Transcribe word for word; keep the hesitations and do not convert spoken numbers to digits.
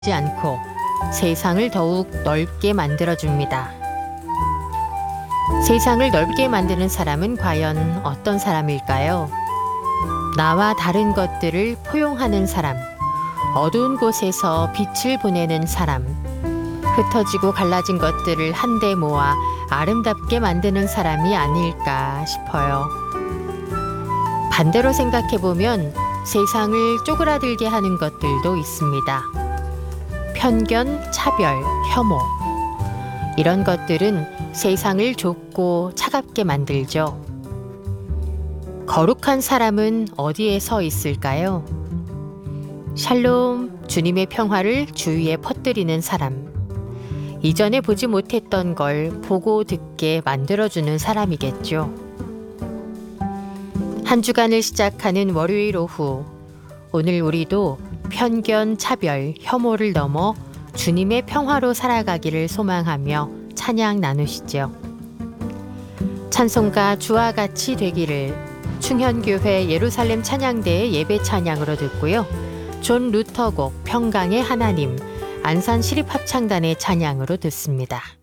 지 않고 세상을 더욱 넓게 만들어줍니다. 세상을 넓게 만드는 사람은 과연 어떤 사람일까요? 나와 다른 것들을 포용하는 사람, 어두운 곳에서 빛을 보내는 사람, 흩어지고 갈라진 것들을 한데 모아 아름답게 만드는 사람이 아닐까 싶어요. 반대로 생각해보면 세상을 쪼그라들게 하는 것들도 있습니다. 편견, 차별, 혐오. 이런 것들은 세상을 좁고 차갑게 만들죠. 거룩한 사람은 어디에 서 있을까요? 샬롬, 주님의 평화를 주위에 퍼뜨리는 사람. 이전에 보지 못했던 걸 보고 듣게 만들어주는 사람이겠죠. 한 주간을 시작하는 월요일 오후, 오늘 우리도 편견, 차별, 혐오를 넘어 주님의 평화로 살아가기를 소망하며 찬양 나누시죠. 찬송가 주와 같이 되기를 충현교회 예루살렘 찬양대의 예배 찬양으로 듣고요. 존 루터 곡 평강의 하나님 안산 시립합창단의 찬양으로 듣습니다.